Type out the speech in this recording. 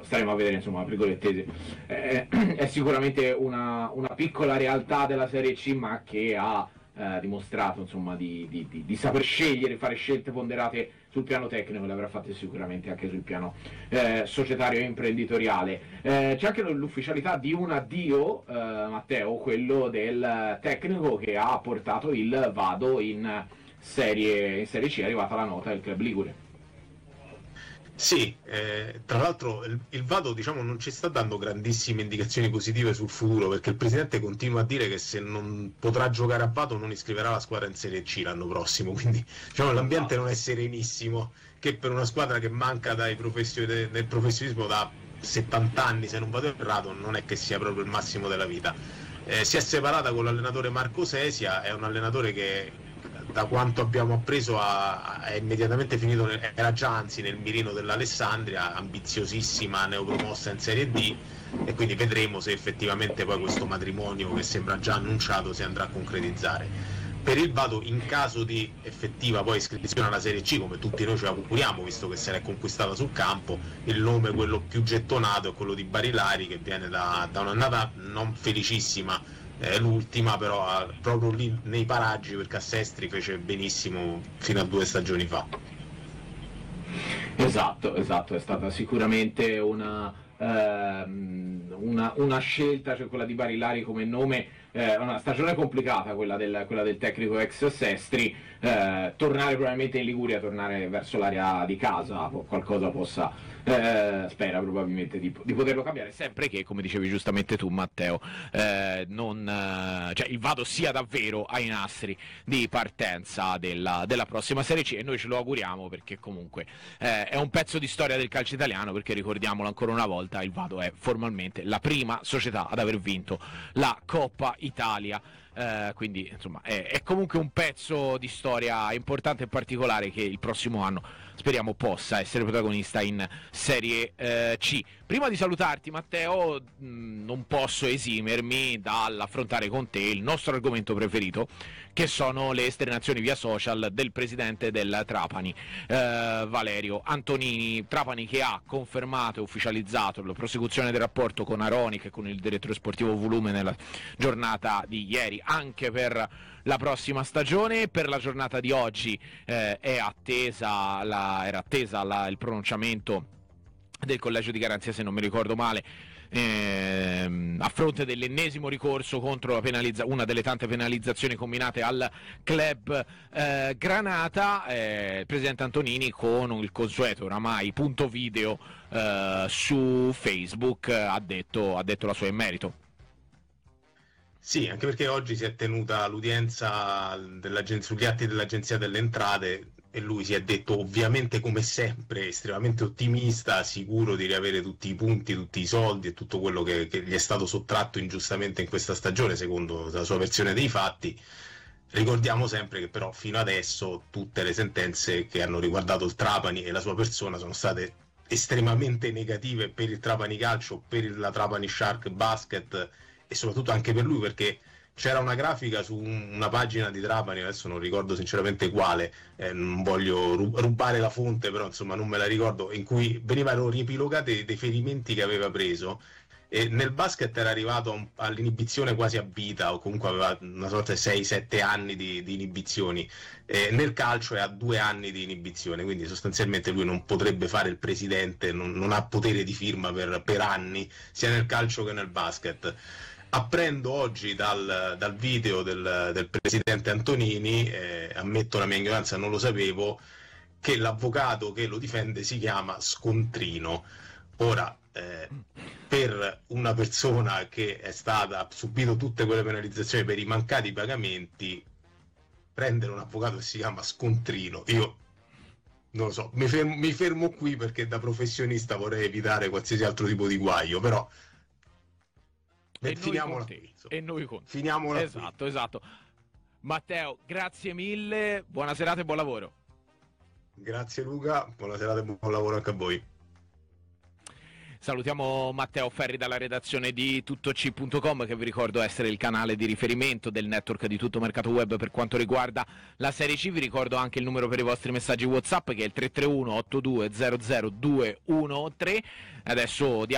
staremo a vedere, insomma, virgolettese. È sicuramente una piccola realtà della Serie C, ma che ha dimostrato, insomma, di saper scegliere, fare scelte ponderate sul piano tecnico, le avrà fatte sicuramente anche sul piano societario e imprenditoriale. C'è anche l'ufficialità di un addio, Matteo, quello del tecnico che ha portato il Vado in Serie C, è arrivata la nota del club ligure. Sì, tra l'altro il Vado, diciamo, non ci sta dando grandissime indicazioni positive sul futuro, perché il presidente continua a dire che se non potrà giocare a Vado non iscriverà la squadra in Serie C l'anno prossimo, quindi diciamo, l'ambiente non è serenissimo, che per una squadra che manca del professionismo da 70 anni, se non vado errato, non è che sia proprio il massimo della vita. Si è separata con l'allenatore Marco Sesia, è un allenatore che da quanto abbiamo appreso è immediatamente finito, era già anzi nel mirino dell'Alessandria, ambiziosissima, neopromossa in Serie D, e quindi vedremo se effettivamente poi questo matrimonio che sembra già annunciato si andrà a concretizzare. Per il Vado, in caso di effettiva poi iscrizione alla Serie C, come tutti noi ci auguriamo, visto che se l'è conquistata sul campo, il nome quello più gettonato è quello di Barilari, che viene da un'annata non felicissima, l'ultima, però proprio lì nei paraggi, perché a Sestri fece benissimo fino a 2 stagioni fa. Esatto, è stata sicuramente una scelta, cioè quella di Barilari come nome, una stagione complicata quella del tecnico ex Sestri, tornare probabilmente in Liguria, tornare verso l'area di casa, qualcosa possa, spera probabilmente di poterlo cambiare, sempre che, come dicevi giustamente tu, Matteo, cioè il Vado sia davvero ai nastri di partenza della prossima Serie C, e noi ce lo auguriamo, perché comunque è un pezzo di storia del calcio italiano, perché ricordiamolo ancora una volta, il Vado è formalmente la prima società ad aver vinto la Coppa Italia, quindi insomma è comunque un pezzo di storia importante e particolare, che il prossimo anno speriamo possa essere protagonista in Serie C. Prima di salutarti, Matteo, non posso esimermi dall'affrontare con te il nostro argomento preferito, che sono le esternazioni via social del presidente del Trapani, Valerio Antonini. Trapani che ha confermato e ufficializzato la prosecuzione del rapporto con Aronic e con il direttore sportivo Volume nella giornata di ieri, anche per la prossima stagione. Per la giornata di oggi era attesa il pronunciamento del collegio di garanzia, se non mi ricordo male, a fronte dell'ennesimo ricorso contro una delle tante penalizzazioni combinate al club Granata. Il presidente Antonini, con il consueto oramai punto video su Facebook, ha detto la sua in merito. Sì, anche perché oggi si è tenuta l'udienza sugli atti dell'Agenzia delle Entrate, e lui si è detto, ovviamente come sempre, estremamente ottimista, sicuro di riavere tutti i punti, tutti i soldi e tutto quello che gli è stato sottratto ingiustamente in questa stagione, secondo la sua versione dei fatti. Ricordiamo sempre che però fino adesso tutte le sentenze che hanno riguardato il Trapani e la sua persona sono state estremamente negative per il Trapani Calcio, per la Trapani Shark Basket, e soprattutto anche per lui, perché c'era una grafica su una pagina di Trapani, adesso non ricordo sinceramente quale, non voglio rubare la fonte, però insomma non me la ricordo, in cui venivano riepilogati dei ferimenti che aveva preso, e nel basket era arrivato all'inibizione quasi a vita, o comunque aveva una sorta di 6-7 anni di inibizioni, nel calcio è a 2 anni di inibizione, quindi sostanzialmente lui non potrebbe fare il presidente, non ha potere di firma per anni, sia nel calcio che nel basket. Apprendo oggi dal video del presidente Antonini, ammetto la mia ignoranza, non lo sapevo, che l'avvocato che lo difende si chiama Scontrino. Ora, per una persona che ha subito tutte quelle penalizzazioni per i mancati pagamenti, prendere un avvocato che si chiama Scontrino, io non lo so, mi fermo qui, perché da professionista vorrei evitare qualsiasi altro tipo di guaio, però finiamola qui. E noi con Finiamola esatto. Matteo, grazie mille, buona serata e buon lavoro. Grazie Luca, buona serata e buon lavoro anche a voi. Salutiamo Matteo Ferri dalla redazione di tuttoc.com, che vi ricordo essere il canale di riferimento del network di Tutto Mercato Web per quanto riguarda la Serie C. Vi ricordo anche il numero per i vostri messaggi WhatsApp, che è il 331 8200 213. Adesso